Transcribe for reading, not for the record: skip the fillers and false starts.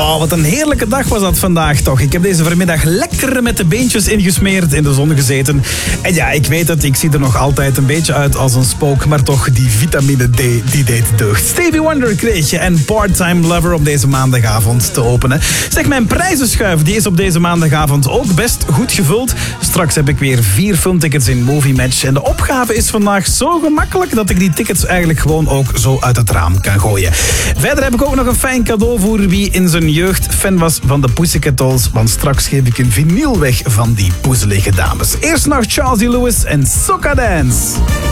Oh, wat een heerlijke dag was dat vandaag toch. Ik heb deze vanmiddag lekker met de beentjes ingesmeerd in de zon gezeten. En ja, ik weet het, ik zie er nog altijd een beetje uit als een spook, maar toch, die vitamine D, die deed deugd. Stevie Wonder kreeg je en Part-Time Lover op deze maandagavond te openen. Zeg, mijn prijzenschuif, die is op deze maandagavond ook best goed gevuld. Straks heb ik weer 4 filmtickets in Movie Match. En de opgave is vandaag zo gemakkelijk dat ik die tickets eigenlijk gewoon ook zo uit het raam kan gooien. Verder heb ik ook nog een fijn cadeau voor wie in zijn jeugd fan was van de Pussycat Dolls, want straks geef ik een vinyl weg van die poezelige dames. Eerst nog Charlie Lewis en Soca Dance.